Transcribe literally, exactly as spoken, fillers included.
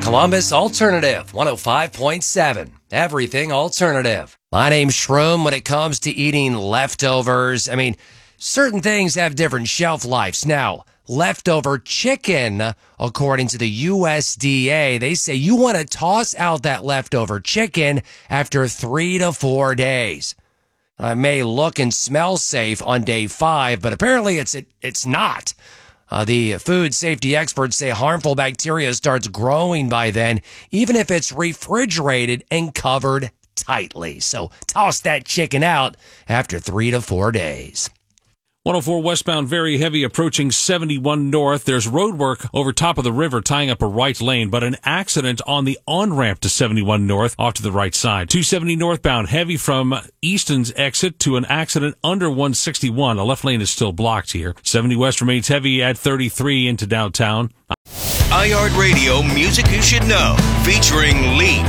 Columbus Alternative one oh five point seven. Everything alternative. My name's Shroom. When it comes to eating leftovers, I mean, certain things have different shelf lives. Now, leftover chicken, according to the U S D A, they say you want to toss out that leftover chicken after three to four days. It may look and smell safe on day five, but apparently it's it, it's not. Uh, the food safety experts say harmful bacteria starts growing by then, even if it's refrigerated and covered tightly. So toss that chicken out after three to four days. one oh four westbound, very heavy, approaching seventy-one north. There's road work over top of the river tying up a right lane, but an accident on the on-ramp to seventy-one north off to the right side. two seventy northbound, heavy from Easton's exit to an accident under one sixty-one. A left lane is still blocked here. seventy west remains heavy at thirty-three into downtown. iHeartRadio Music You Should Know, featuring Lee